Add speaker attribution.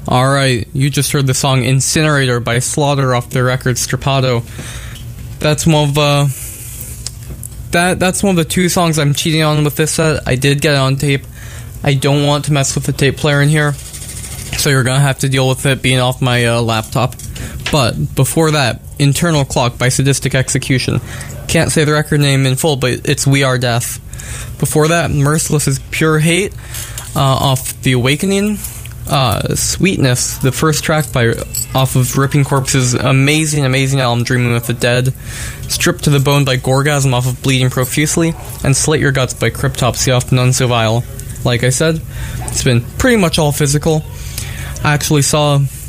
Speaker 1: Alright, you just heard the song Incinerator by Slaughter off their record Strappado. That's one of that's one of the two songs I'm cheating on with this set. I did get it on tape. I don't want to mess with the tape player in here, so you're gonna have to deal with it being off my laptop. But before that, Internal Clock by Sadistic Execution. Can't say the record name in full, but it's We Are Death. Before that, Merciless is Pure Hate off The Awakening. Sweetness, the first track off of Ripping Corpse's amazing album Dreaming with the Dead. Stripped to the Bone by Gorgasm off of Bleeding Profusely. And Slit Your Guts by Cryptopsy off None So Vile. Like I said, it's been pretty much all physical. I actually saw